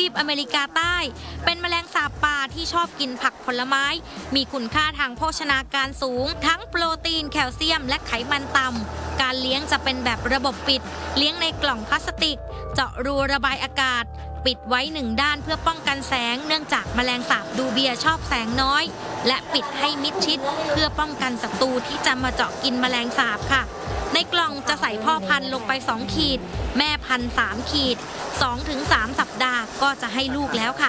ปอเมริกาใต้เป็นแมลงสาบป่าที่ชอบกินผักผลไม้มีคุณค่าทางโภชนาการสูงทั้งโปรตีนแคลเซียมและไขมันต่ำการเลี้ยงจะเป็นแบบระบบปิดเลี้ยงในกล่องพลาสติกเจาะรูระบายอากาศปิดไว้หนึ่งด้านเพื่อป้องกันแสงเนื่องจากแมลงสาบดูเบียชอบแสงน้อยและปิดให้มิดชิดเพื่อป้องกันศัตรูที่จะมาเจาะกินแมลงสาบค่ะในกล่องจะใส่พ่อพันธุ์ลงไป2ขีดแม่พันธุ์3ขีด 2-3 สัปดาห์ก็จะให้ลูกแล้วค่ะ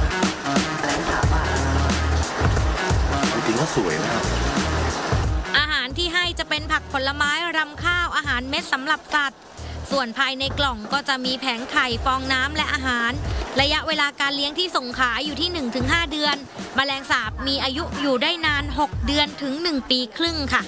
จริงๆก็สวยนะครับอาหารที่ให้จะเป็นผักผลไม้รำข้าวอาหารเม็ดสำหรับสัตว์ส่วนภายในกล่องก็จะมีแผงไข่ฟองน้ำและอาหารระยะเวลาการเลี้ยงที่ส่งขายอยู่ที่ 1-5 เดือนแมลงสาบมีอายุอยู่ได้นาน6 เดือนถึง1 ปีครึ่งค่ะ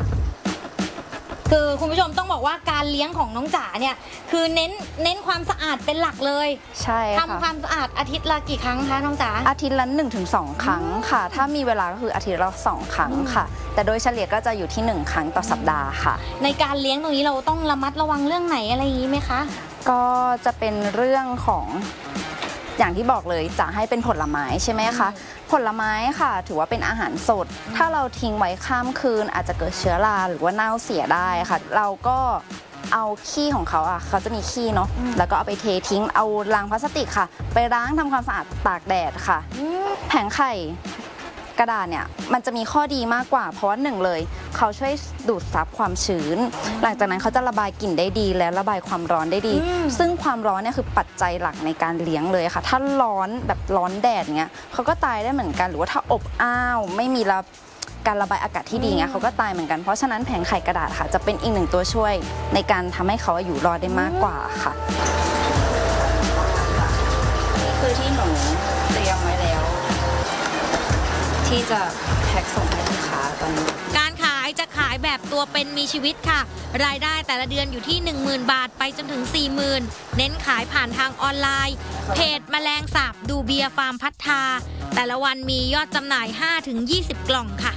คือคุณผู้ชมต้องบอกว่าการเลี้ยงของน้องจ๋าเนี่ยคือเน้นความสะอาดเป็นหลักเลยใช่ค่ะทำความสะอาดอาทิตย์ละกี่ครั้งคะน้องจ๋าอาทิตย์ละ 1-2 ครั้งค่ะถ้ามีเวลาก็คืออาทิตย์ละ2 ครั้งค่ะแต่โดยเฉลี่ยก็จะอยู่ที่1 ครั้งต่อสัปดาห์ค่ะในการเลี้ยงตรงนี้เราต้องระมัดระวังเรื่องไหนอะไรอย่างนี้ไหมคะก็จะเป็นเรื่องของอย่างที่บอกเลยจะให้เป็นผลไม้ใช่ไหมคะผลไม้ค่ะถือว่าเป็นอาหารสดถ้าเราทิ้งไว้ข้ามคืนอาจจะเกิดเชื้อราหรือว่าเน่าเสียได้ค่ะเราก็เอาขี้ของเขาเขาจะมีขี้เนาะแล้วก็เอาไปเททิ้งเอาลังพลาสติกค่ะไปล้างทำความสะอาดตากแดดค่ะแผงไข่กระดาษเนี่ยมันจะมีข้อดีมากกว่าเพราะว่า1เลยเขาช่วยดูดซับความชื้นหลังจากนั้นเขาจะระบายกลิ่นได้ดีและระบายความร้อนได้ดีซึ่งความร้อนเนี่ยคือปัจจัยหลักในการเลี้ยงเลยค่ะถ้าร้อนแบบร้อนแดดเงี้ยเขาก็ตายได้เหมือนกันหรือว่าถ้าอบอ้าวไม่มีการระบายอากาศที่ดีเงี้ยเขาก็ตายเหมือนกันเพราะฉะนั้นแผงไข่กระดาษค่ะจะเป็นอีก1ตัวช่วยในการทำให้เขาอยู่รอดได้มากกว่าค่ะนี่คือที่หนูเตรียมไว้แล้วที่จะแพ็คส่งให้ลูกค้าตอนนี้การขายจะขายแบบตัวเป็นมีชีวิตค่ะรายได้แต่ละเดือนอยู่ที่ 10,000 บาทไปจนถึง 40,000 เน้นขายผ่านทางออนไลน์เพจแมลงสาบดูเบียฟาร์มพัฒนาแต่ละวันมียอดจำหน่าย 5-20 กล่องค่ะ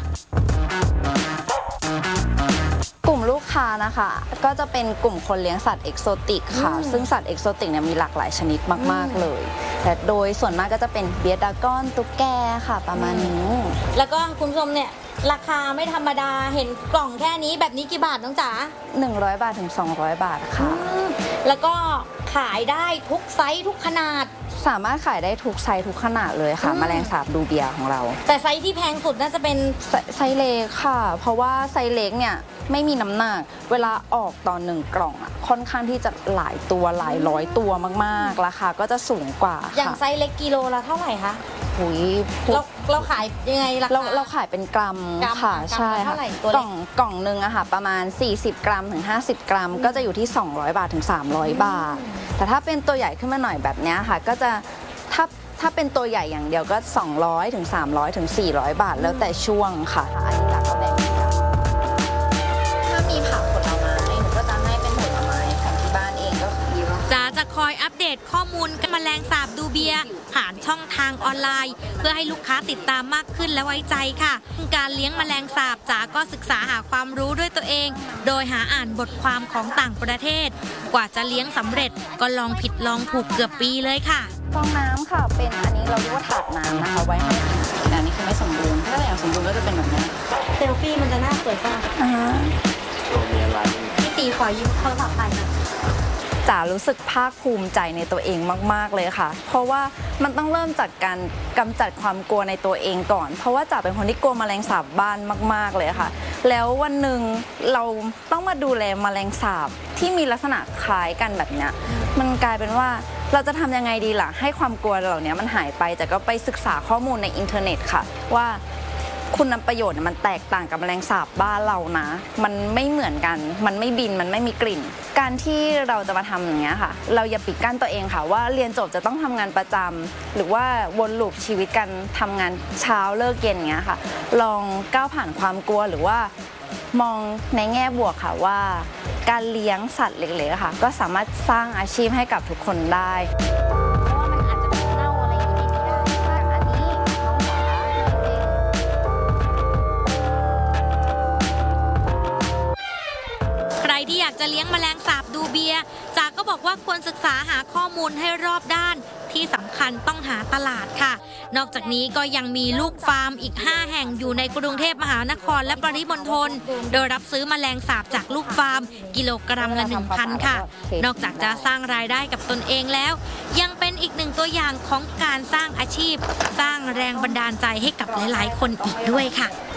กลุ่มลูกค้านะคะก็จะเป็นกลุ่มคนเลี้ยงสัตว์เอกโซติกค่ะซึ่งสัตว์เอกโซติกเนี่ยมีหลากหลายชนิดมากๆเลยแต่โดยส่วนมากก็จะเป็นเบียร์ดากอนตุ๊กแกค่ะประมาณนี้แล้วก็คุณผู้ชมเนี่ยราคาไม่ธรรมดาเห็นกล่องแค่นี้แบบนี้กี่บาทน้องจ๋า 100 บาทถึง200 บาทค่ะแล้วก็ขายได้ทุกไซส์ทุกขนาดสามารถขายได้ทุกไซส์ทุกขนาดเลยค่ะแมลงสาบดูเบียของเราแต่ไซส์ที่แพงสุดน่าจะเป็นไซส์เล็กค่ะเพราะว่าไซส์เล็กเนี่ยไม่มีน้ำหนักเวลาออกต่อ1 กล่องค่อนข้างที่จะหลายตัวหลายร้อยตัวมากๆราคาก็จะสูงกว่าอย่างไซส์เล็กกิโลละเท่าไหร่คะเราขายยังไงราคาเราขายเป็นกรัมค่ะใช่ค่ะกล่องหนึ่งอะค่ะประมาณ40 กรัมถึง50 กรัมก็จะอยู่ที่200 บาทถึง300 บาทแต่ถ้าเป็นตัวใหญ่ขึ้นมาหน่อยแบบนี้ค่ะก็จะถ้าเป็นตัวใหญ่อย่างเดียวก็200ถึง300ถึง400 บาทแล้วแต่ช่วงค่ะอันนี้หลักก็แบ่งถ้ามีผักผลไม้หนูก็จะให้เป็นผลไม้ของที่บ้านเองก็ดีว่าจะคอยอัปเดตข้อมูลแมลงสาบดูเบียผ่านช่องทางออนไลน์เพื่อให้ลูกค้าติดตามมากขึ้นและไว้ใจค่ะการเลี้ยงแมลงสาบจ๋าก็ศึกษาหาความรู้ด้วยตัวเองโดยหาอ่านบทความของต่างประเทศกว่าจะเลี้ยงสำเร็จก็ลองผิดลองถูกเกือบปีเลยค่ะฟองน้ำค่ะเป็นอันนี้เราเรียกว่าถาดน้ำนะคะไว้ให้แต่อันนี้คือไม่สมบูรณ์ถ้าอย่างสมบูรณ์ก็จะเป็นแบบนี้เซลฟี่มันจะน่าสวยป่ะมีอะไรพี่ตีขอยืมโทรศัพท์ไปนะจ๋ารู้สึกภาคภูมิใจในตัวเองมากๆเลยค่ะเพราะว่ามันต้องเริ่มจากการกำจัดความกลัวในตัวเองก่อนเพราะว่าจ๋าเป็นคนที่กลัวแมลงสาบบ้านมากๆเลยค่ะแล้ววันหนึ่งเราต้องมาดูแลแมลงสาบที่มีลักษณะคล้ายกันแบบเนี้ยมันกลายเป็นว่าเราจะทำยังไงดีล่ะให้ความกลัวเหล่านี้มันหายไปแต่ก็ไปศึกษาข้อมูลในอินเทอร์เน็ตค่ะว่าคุณประโยชน์มันแตกต่างกับแมลงสาบบ้านเรานะมันไม่เหมือนกันมันไม่บินมันไม่มีกลิ่นการที่เราจะมาทำอย่างเงี้ยค่ะเราอย่าปิดกั้นตัวเองค่ะว่าเรียนจบจะต้องทำงานประจำหรือว่าวนลูปชีวิตกันทำงานเช้าเลิกเย็นอย่างเงี้ยค่ะลองก้าวผ่านความกลัวหรือว่ามองในแง่บวกค่ะว่าการเลี้ยงสัตว์เล็กๆค่ะก็สามารถสร้างอาชีพให้กับทุกคนได้ที่อยากจะเลี้ยงแมลงสาบดูเบียจ๋าก็บอกว่าควรศึกษาหาข้อมูลให้รอบด้านที่สำคัญต้องหาตลาดค่ะนอกจากนี้ก็ยังมีลูกฟาร์มอีก5แห่งอยู่ในกรุงเทพมหานครและปริมณฑลโดยรับซื้อแมลงสาบจากลูกฟาร์มกิโลกรัมละ 1,000 ค่ะนอกจากจะสร้างรายได้กับตนเองแล้วยังเป็นอีกหนึ่งตัวอย่างของการสร้างอาชีพสร้างแรงบันดาลใจให้กับหลายๆคนอีกด้วยค่ะ